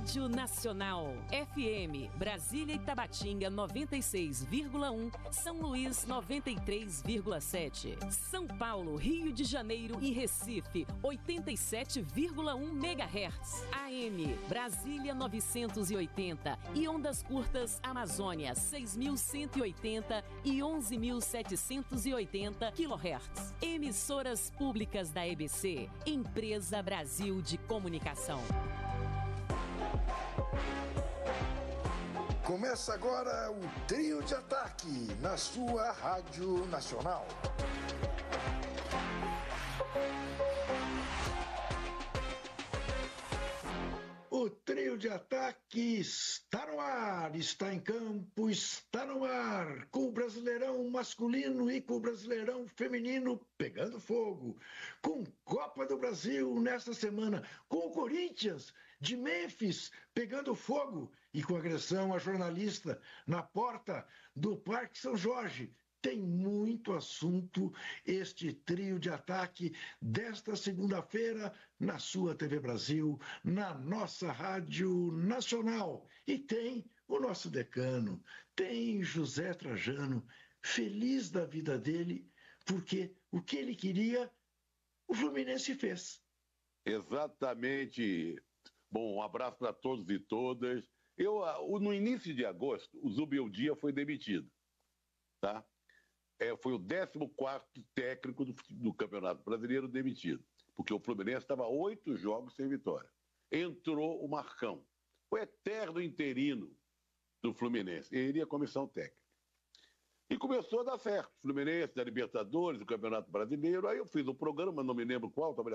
Rádio Nacional. FM Brasília e Tabatinga 96,1, São Luís 93,7, São Paulo, Rio de Janeiro e Recife 87,1 MHz. AM Brasília 980 e ondas curtas Amazônia 6.180 e 11.780 kHz. Emissoras públicas da EBC, Empresa Brasil de Comunicação. Começa agora o Trio de Ataque na sua Rádio Nacional. O Trio de Ataque está no ar, está em campo, está no ar, com o Brasileirão masculino e com o Brasileirão feminino pegando fogo, com Copa do Brasil nesta semana, com o Corinthians de Memphis pegando fogo e com agressão a jornalista na porta do Parque São Jorge. Tem muito assunto este Trio de Ataque desta segunda-feira na sua TV Brasil, na nossa Rádio Nacional. E tem o nosso decano, tem José Trajano, feliz da vida dele, porque o que ele queria, o Fluminense fez. Exatamente. Bom, um abraço para todos e todas. No início de agosto, o Zubeldia foi demitido, tá? Foi o 14º técnico do Campeonato Brasileiro demitido, porque o Fluminense estava 8 jogos sem vitória. Entrou o Marcão, o eterno interino do Fluminense. Ele iria à comissão técnica. E começou a dar certo. Fluminense, da Libertadores, do Campeonato Brasileiro. Aí eu fiz um programa, não me lembro qual, estava